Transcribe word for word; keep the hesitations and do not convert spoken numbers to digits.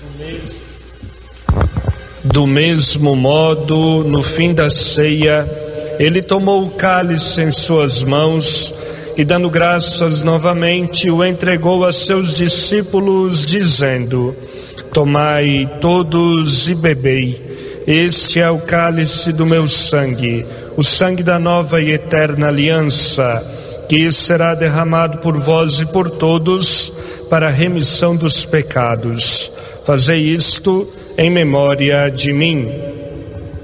Do mesmo modo, no fim da ceia, ele tomou o cálice em suas mãos e, dando graças novamente, o entregou a seus discípulos, dizendo: Tomai todos e bebei. Este é o cálice do meu sangue, o sangue da nova e eterna aliança, que será derramado por vós e por todos para a remissão dos pecados. Fazei isto em memória de mim.